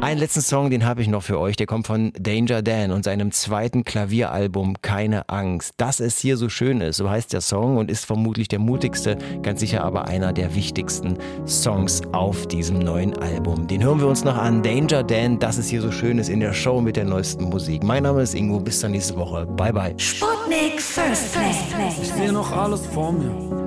Einen letzten Song, den habe ich noch für euch. Der kommt von Danger Dan und seinem zweiten Klavieralbum Keine Angst. Dass es hier so schön ist, so heißt der Song und ist vermutlich der mutigste, ganz sicher aber einer der wichtigsten Songs auf diesem neuen Album. Den hören wir uns noch an. Danger Dan, dass es hier so schön ist in der Show mit der neuesten Musik. Mein Name ist Ingo, bis zur nächsten Woche. Bye bye. Sputnik First Play. Ich sehe noch alles vor mir.